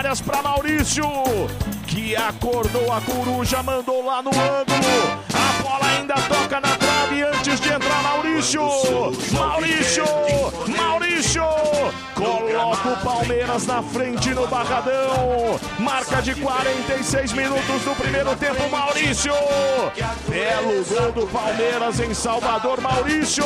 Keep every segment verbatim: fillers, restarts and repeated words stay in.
Para Maurício, que acordou a coruja, mandou lá no ângulo. A bola ainda toca na trave antes de entrar Maurício. Maurício, Maurício, coloca o Palmeiras na frente no Barradão. Marca de quarenta e seis minutos do primeiro tempo, Maurício. Belo gol do Palmeiras em Salvador, Maurício.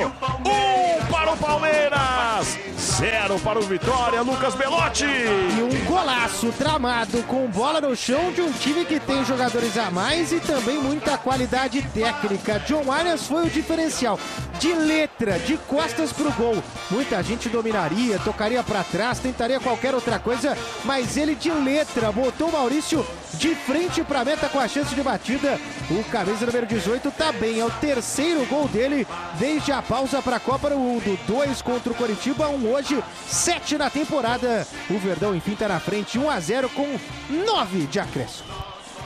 Um para o Palmeiras, zero para o Vitória, Lucas Belotti. E um golaço tramado com bola no chão de um time que tem jogadores a mais e também muita qualidade técnica. John Arias foi o diferencial. De letra, de costas pro gol. Muita gente dominaria, tocaria para trás, tentaria qualquer outra coisa, mas ele de letra botou o Maurício de frente para a meta com a chance de batida. O camisa número dezoito tá bem, é o terceiro gol dele desde a pausa para a Copa do Mundo. Dois contra o Coritiba, um hoje, sete na temporada. O Verdão enfim tá na frente, um a zero com nove de acréscimo.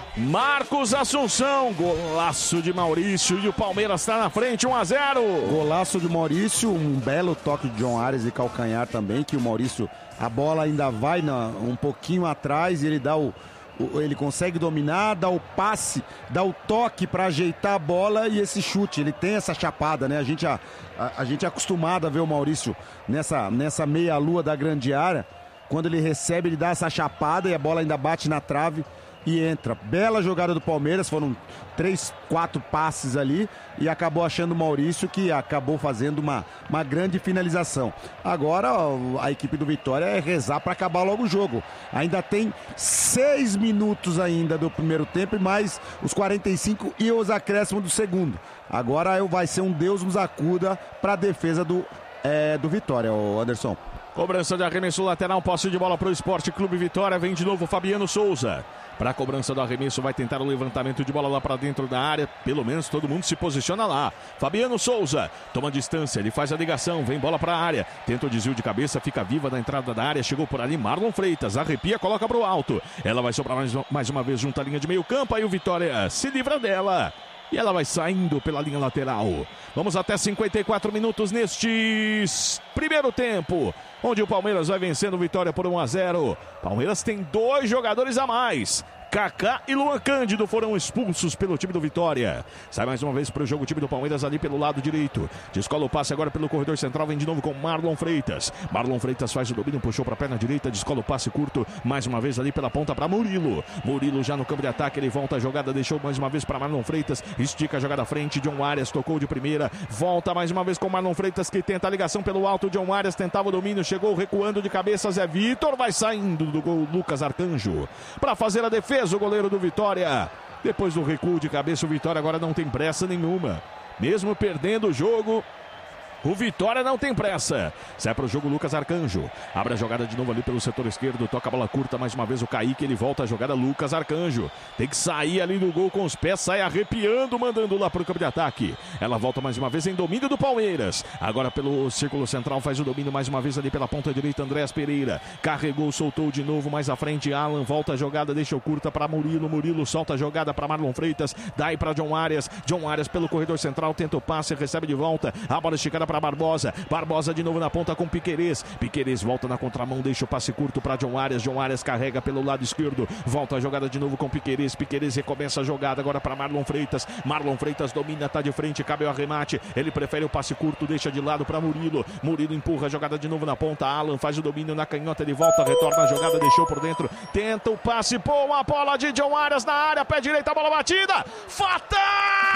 Marcos Assunção, golaço de Maurício e o Palmeiras está na frente, um a zero. Golaço de Maurício, um belo toque de John Arias e calcanhar também, que o Maurício, a bola ainda vai na, um pouquinho atrás e ele dá o, o ele consegue dominar, dá o passe, dá o toque para ajeitar a bola e esse chute, ele tem essa chapada, né? A gente, a, a, a gente é acostumado a ver o Maurício nessa, nessa meia-lua da grande área, quando ele recebe, ele dá essa chapada e a bola ainda bate na trave e entra. Bela jogada do Palmeiras, foram três, quatro passes ali e acabou achando o Maurício, que acabou fazendo uma, uma grande finalização. Agora a equipe do Vitória é rezar para acabar logo o jogo. Ainda tem seis minutos ainda do primeiro tempo e mais os quarenta e cinco e os acréscimos do segundo. Agora vai ser um Deus nos acuda para a defesa do, é, do Vitória, o Anderson. Cobrança de arremesso lateral, posse de bola para o Esporte Clube Vitória, vem de novo Fabiano Souza. Para a cobrança do arremesso, vai tentar o levantamento de bola lá para dentro da área. Pelo menos todo mundo se posiciona lá. Fabiano Souza toma distância, ele faz a ligação, vem bola para a área. Tenta o desvio de cabeça, fica viva na entrada da área. Chegou por ali Marlon Freitas, arrepia, coloca para o alto. Ela vai sobrar mais, mais uma vez junto à linha de meio campo. Aí o Vitória se livra dela. E ela vai saindo pela linha lateral. Vamos até cinquenta e quatro minutos neste primeiro tempo, onde o Palmeiras vai vencendo o Vitória por um a zero. Palmeiras tem dois jogadores a mais. Kaká e Luan Cândido foram expulsos pelo time do Vitória. Sai mais uma vez para o jogo o time do Palmeiras ali pelo lado direito. Descola o passe agora pelo corredor central. Vem de novo com Marlon Freitas. Marlon Freitas faz o domínio, puxou para a perna direita. Descola o passe curto. Mais uma vez ali pela ponta para Murilo. Murilo já no campo de ataque. Ele volta a jogada. Deixou mais uma vez para Marlon Freitas. Estica a jogada à frente. John Arias tocou de primeira. Volta mais uma vez com Marlon Freitas, que tenta a ligação pelo alto. John Arias tentava o domínio. Chegou recuando de cabeça. Zé Vitor vai saindo do gol. Lucas Arcanjo para fazer a defesa. O goleiro do Vitória. Depois do recuo de cabeça, o Vitória agora não tem pressa nenhuma. Mesmo perdendo o jogo, o Vitória não tem pressa. Sai para o jogo Lucas Arcanjo. Abre a jogada de novo ali pelo setor esquerdo. Toca a bola curta mais uma vez o Kaique. Ele volta a jogada Lucas Arcanjo. Tem que sair ali do gol com os pés. Sai arrepiando, mandando lá para o campo de ataque. Ela volta mais uma vez em domínio do Palmeiras. Agora pelo círculo central faz o domínio mais uma vez ali pela ponta direita. Andréas Pereira. Carregou, soltou de novo mais à frente. Alan volta a jogada, deixa curta para Murilo. Murilo solta a jogada para Marlon Freitas. Daí para John Arias. John Arias pelo corredor central. Tenta o passe, recebe de volta. A bola esticada para Barbosa, Barbosa de novo na ponta com Piquerez, Piquerez volta na contramão, deixa o passe curto para John Arias, John Arias carrega pelo lado esquerdo, volta a jogada de novo com Piquerez, Piquerez recomeça a jogada agora para Marlon Freitas, Marlon Freitas domina, tá de frente, cabe o arremate, ele prefere o passe curto, deixa de lado para Murilo, Murilo empurra a jogada de novo na ponta, Alan faz o domínio na canhota, ele volta, retorna a jogada, deixou por dentro, tenta o passe, pô, a bola de John Arias na área, pé direito, a bola batida, fatal!